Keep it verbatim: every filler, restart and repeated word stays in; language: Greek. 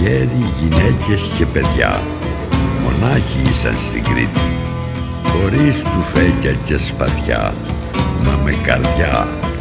γέροι, γυναίκες και παιδιά. Μονάχοι ήσαν στην Κρήτη, χωρίς τουφέκια και σπαθιά, μα με καρδιά